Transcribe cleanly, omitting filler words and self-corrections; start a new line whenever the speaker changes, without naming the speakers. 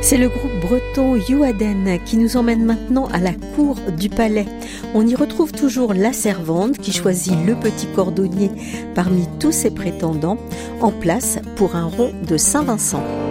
C'est le groupe breton Youaden qui nous emmène maintenant à la cour du palais. On y retrouve toujours la servante qui choisit le petit cordonnier parmi tous ses prétendants, en place pour un rond de Saint-Vincent.